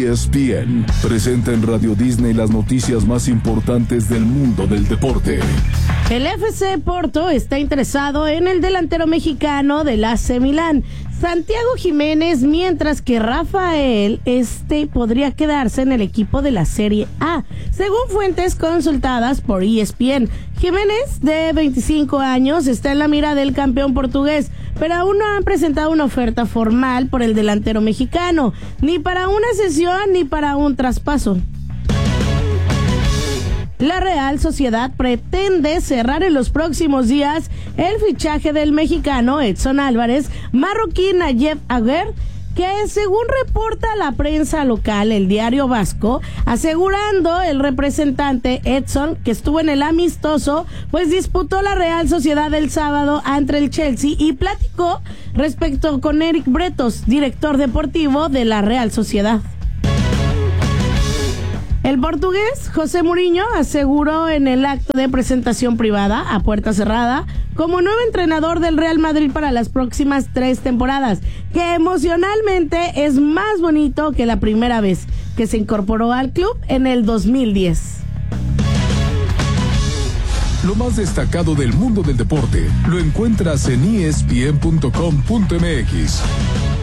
ESPN presenta en Radio Disney las noticias más importantes del mundo del deporte. El FC Porto está interesado en el delantero mexicano del AC Milán, Santiago Jiménez, mientras que Rafael podría quedarse en el equipo de la Serie A, según fuentes consultadas por ESPN. Jiménez, de 25 años, está en la mira del campeón portugués, pero aún no han presentado una oferta formal por el delantero mexicano, ni para una cesión ni para un traspaso. La Real Sociedad pretende cerrar en los próximos días el fichaje del mexicano Edson Álvarez, marroquí Nayef Aguer, que según reporta la prensa local, el Diario Vasco, asegurando el representante Edson, que estuvo en el amistoso, pues disputó la Real Sociedad el sábado ante el Chelsea y platicó respecto con Eric Bretos, director deportivo de la Real Sociedad. El portugués José Mourinho aseguró en el acto de presentación privada a puerta cerrada como nuevo entrenador del Real Madrid para las próximas 3 temporadas, que emocionalmente es más bonito que la primera vez que se incorporó al club en el 2010. Lo más destacado del mundo del deporte lo encuentras en ESPN.com.mx.